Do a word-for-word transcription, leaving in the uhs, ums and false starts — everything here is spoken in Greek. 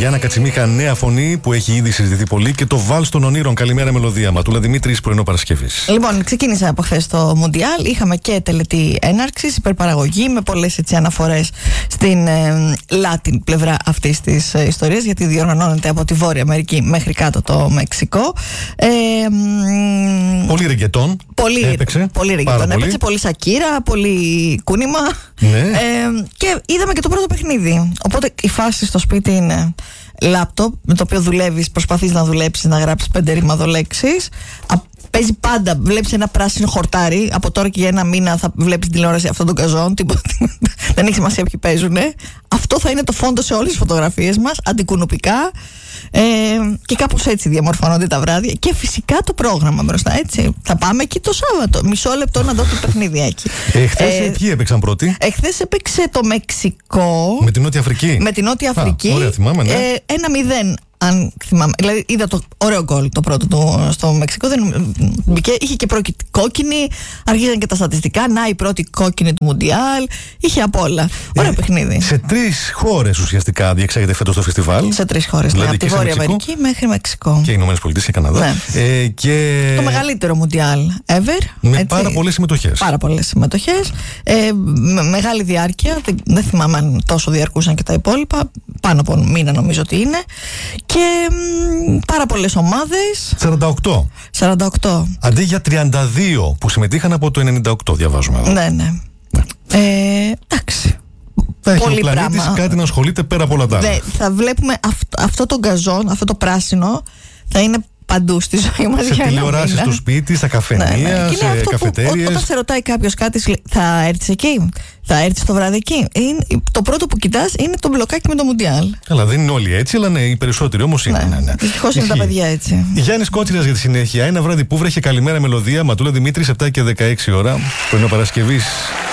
Γιάννα Κατσιμίχα, νέα φωνή που έχει ήδη συζητηθεί πολύ, και το Βάλς των Ονείρων. Καλημέρα, μελωδία. Ματούλα Δημήτρης, πρωινό Παρασκευής. Λοιπόν, ξεκίνησε από χθες το Μουντιάλ. Είχαμε και τελετή έναρξης, υπερπαραγωγή, με πολλές έτσι αναφορές στην ε, Λάτιν πλευρά αυτής της ε, ιστορίας, γιατί διοργανώνεται από τη Βόρεια Αμερική μέχρι κάτω το Μεξικό. Ε, πολύ ρεγκετόν. Πολύ, έπαιξε. Πολύ ρεγκετόν. Έπαιξε πολύ Σακύρα, πολύ κούνημα. Ναι. Ε, και είδαμε και το πρώτο παιχνίδι. Οπότε η φάση στο σπίτι είναι λάπτοπ με το οποίο δουλεύεις, προσπαθείς να δουλέψεις, να γράψεις πέντε ρημαδολέξεις. Παίζει πάντα, βλέπεις ένα πράσινο χορτάρι. Από τώρα και για ένα μήνα θα βλέπεις τηλεόραση αυτόν τον καζόν. Δεν έχει σημασία ποιοι παίζουνε. Αυτό θα είναι το φόντο σε όλες τις φωτογραφίες μας, αντικουνουπικά. Ε, και κάπως έτσι διαμορφώνονται τα βράδια. Και φυσικά το πρόγραμμα μπροστά, έτσι. Θα πάμε εκεί το Σάββατο. Μισό λεπτό να δω το παιχνίδι εκεί. Εχθές ε, ποιοι έπαιξαν πρώτοι? Εχθές έπαιξε το Μεξικό. Με την Νότια Αφρική. Με την Νότια Αφρική. Α, ωραία, θυμάμαι, ναι. ε, ένα μηδέν. Αν θυμάμαι. Δηλαδή, είδα το ωραίο γκολ το πρώτο του στο Μεξικό. Δεν, είχε και πρώτη κόκκινη. Αρχίζαν και τα στατιστικά. Να, η πρώτη κόκκινη του Μουντιάλ. Είχε απ' όλα. Ωραίο ε, παιχνίδι. Σε τρεις χώρες ουσιαστικά διεξάγεται φέτος το φεστιβάλ. Σε τρεις χώρες. Δηλαδή, ναι, από τη Βόρεια Αμερική μέχρι Μεξικό. Και Ηνωμένες Πολιτείες και Καναδά. Ναι. Ε, και... Το μεγαλύτερο Μουντιάλ ever. Με έτσι, πάρα πολλές συμμετοχές. Πάρα πολλές συμμετοχές. Ε, με μεγάλη διάρκεια. Δεν, δεν θυμάμαι αν τόσο διαρκούσαν και τα υπόλοιπα. Πάνω από μήνα νομίζω ότι είναι. Και μ, πάρα πολλές ομάδες. σαράντα οκτώ. σαράντα οκτώ. Αντί για τριάντα δύο που συμμετείχαν από το ενενήντα οκτώ, διαβάζουμε εδώ. Ναι, ναι. Ε, εντάξει. Θα έχει πολύ ο πλανήτης πράγμα. κάτι να ασχολείται πέρα από όλα τα άλλα. Δε, θα βλέπουμε αυτό, αυτό το γκαζόν, αυτό το πράσινο θα είναι παντού στη ζωή μας. Σε τηλεοράσεις στο σπίτι, στα καφενεία, ναι, ναι. σε καφετέριες. Όταν σε ρωτάει κάποιος κάτι, θα έρθεις εκεί, θα έρθεις το βράδυ εκεί. Είναι, το πρώτο που κοιτάς είναι το μπλοκάκι με το Μουντιάλ. Καλά, δεν είναι όλοι έτσι, αλλά ναι, οι περισσότεροι όμως είναι. Ναι. Ναι, ναι. Δυστυχώς είναι τα παιδιά έτσι. Γιάννης Κότσιρας για τη συνέχεια. Ένα βράδυ που βρέχε, καλημέρα μελωδία. Ματούλα Δημήτρης, επτά και δεκαέξι ώρα. Πρωινό Παρασκευής.